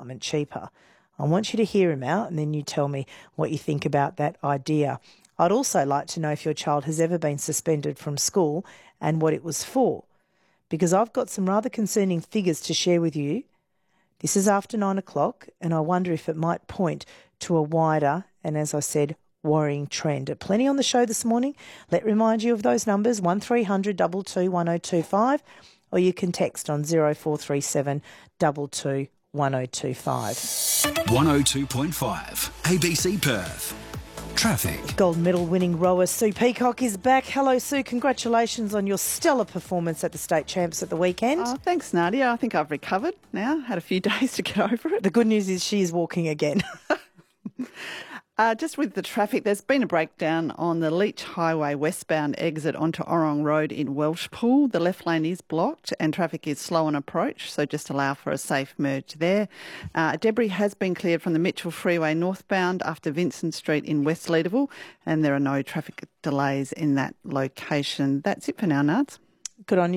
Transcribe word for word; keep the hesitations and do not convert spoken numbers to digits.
department cheaper. I want you to hear him out and then you tell me what you think about that idea. I'd also like to know if your child has ever been suspended from school and what it was for, because I've got some rather concerning figures to share with you. This is after nine o'clock and I wonder if it might point to a wider and, as I said, worrying trend. Plenty on the show this morning. Let remind you of those numbers, one three hundred two two one oh two five, or you can text on zero four three seven two two one oh two five. one oh two point five A B C Perth. Traffic. Gold medal winning rower Sue Peacock is back. Hello, Sue. Congratulations on your stellar performance at the State Champs at the weekend. Oh, thanks, Nadia. I think I've recovered now. Had a few days to get over it. The good news is she is walking again. Uh, just with the traffic, there's been a breakdown on the Leach Highway westbound exit onto Orrong Road in Welshpool. The left lane is blocked and traffic is slow on approach, so just allow for a safe merge there. Uh, debris has been cleared from the Mitchell Freeway northbound after Vincent Street in West Leederville, and there are no traffic delays in that location. That's it for now, Nards. Good on you.